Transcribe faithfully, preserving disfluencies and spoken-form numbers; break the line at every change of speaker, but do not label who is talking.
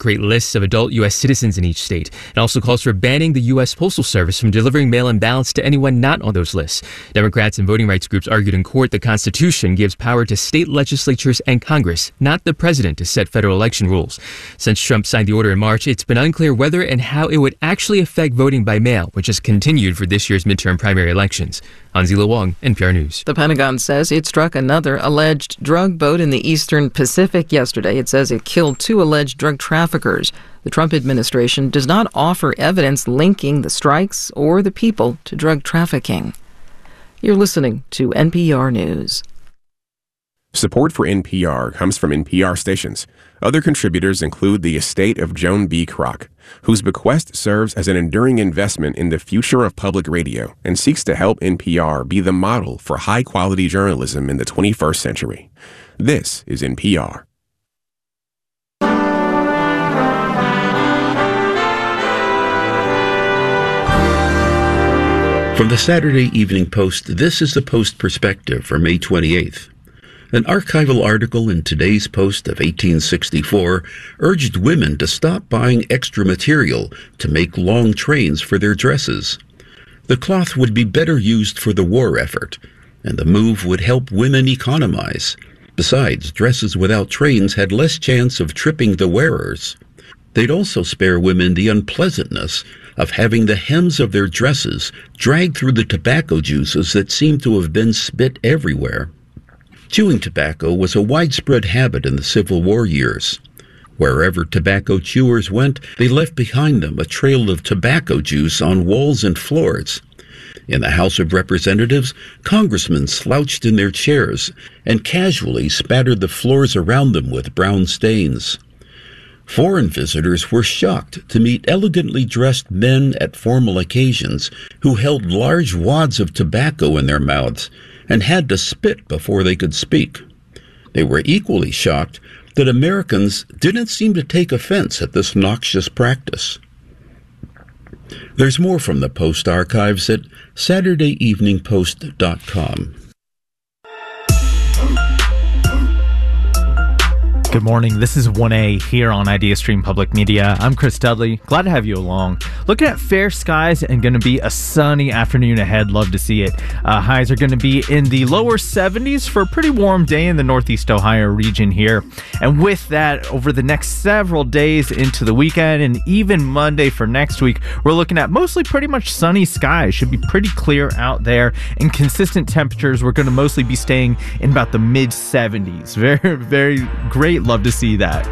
create lists of adult U S citizens in each state. It also calls for banning the U S Postal Service from delivering mail-in ballots to anyone not on those lists. Democrats and voting rights groups argued in court the Constitution gives power to state legislatures and Congress, not the president, to set federal election rules. Since Trump signed the order in March, it's been unclear whether and how it would actually affect voting by mail, which has continued for this year's midterm primary elections. Hanzila Wong, N P R News.
The Pentagon says it struck another alleged drug boat in the Eastern Pacific yesterday. It says it killed two alleged drug traffickers. The Trump administration does not offer evidence linking the strikes or the people to drug trafficking. You're listening to N P R News.
Support for N P R comes from N P R stations. Other contributors include the estate of Joan B. Kroc, whose bequest serves as an enduring investment in the future of public radio and seeks to help N P R be the model for high-quality journalism in the twenty-first century. This is N P R.
From the Saturday Evening Post, this is the Post Perspective for May twenty-eighth. An archival article in today's Post of eighteen sixty-four urged women to stop buying extra material to make long trains for their dresses. The cloth would be better used for the war effort, and the move would help women economize. Besides, dresses without trains had less chance of tripping the wearers. They'd also spare women the unpleasantness of having the hems of their dresses dragged through the tobacco juices that seemed to have been spit everywhere. Chewing tobacco was a widespread habit in the Civil War years. Wherever tobacco chewers went, they left behind them a trail of tobacco juice on walls and floors. In the House of Representatives, congressmen slouched in their chairs and casually spattered the floors around them with brown stains. Foreign visitors were shocked to meet elegantly dressed men at formal occasions who held large wads of tobacco in their mouths and had to spit before they could speak. They were equally shocked that Americans didn't seem to take offense at this noxious practice. There's more from the Post archives at saturday evening post dot com.
Good morning. This is one A here on IdeaStream Public Media. I'm Chris Dudley. Glad to have you along. Looking at fair skies and going to be a sunny afternoon ahead. Love to see it. Uh, highs are going to be in the lower seventies for a pretty warm day in the Northeast Ohio region here. And with that, over the next several days into the weekend and even Monday for next week, we're looking at mostly pretty much sunny skies. Should be pretty clear out there and consistent temperatures. We're going to mostly be staying in about the mid seventies. Very, very great. Love to see that.